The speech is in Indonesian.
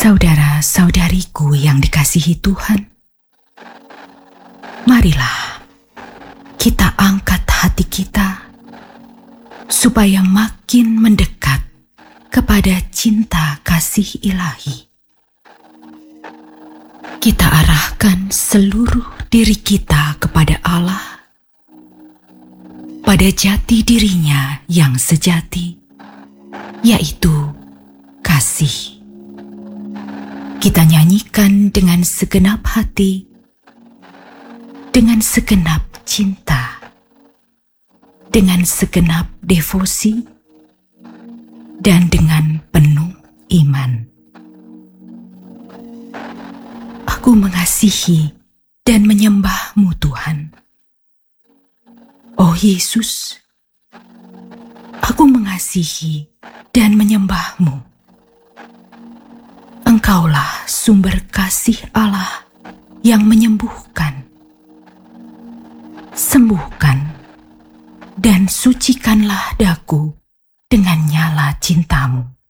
Saudara-saudariku yang dikasihi Tuhan, marilah kita angkat hati kita supaya makin mendekat kepada cinta kasih ilahi. Kita arahkan seluruh diri kita kepada Allah, pada jati dirinya yang sejati, yaitu kasih. Kita nyanyikan dengan segenap hati, dengan segenap cinta, dengan segenap devosi, dan dengan penuh iman. Aku mengasihi dan menyembah-Mu, Tuhan. Oh Yesus, aku mengasihi dan menyembah-Mu. Engkaulah sumber kasih Allah yang menyembuhkan. Sembuhkan dan sucikanlah daku dengan nyala cinta-Mu.